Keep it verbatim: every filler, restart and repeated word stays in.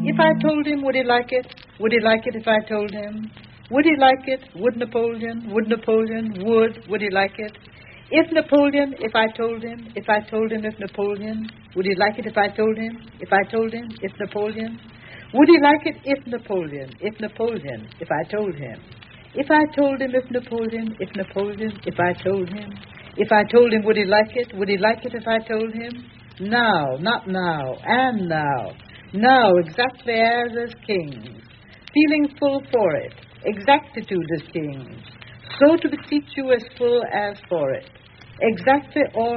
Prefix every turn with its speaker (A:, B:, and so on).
A: If I told him, would he like it? Would he like it if I told him? Would he like it? Would Napoleon? Would Napoleon? Would? Would he like it? If Napoleon, if I told him, if I told him if Napoleon, would he like it if I told him? If I told him, if Napoleon? Would he like it if Napoleon, if Napoleon, if I told him? If I told him if Napoleon, if Napoleon, if I told him? If I told him, would he like it? Would he like it if I told him? Now, not now, and now. Now, exactly as as kings, feeling full for it, exactitude as kings, so to beseech you as full as for it, exactly all